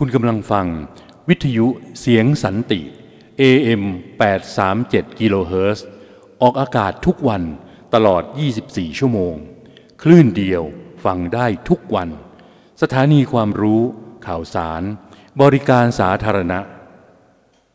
คุณกำลังฟังวิทยุเสียงสันติ AM 837กิโลเฮิรตซ์ออกอากาศทุกวันตลอด24ชั่วโมงคลื่นเดียวฟังได้ทุกวันสถานีความรู้ข่าวสารบริการสาธารณะ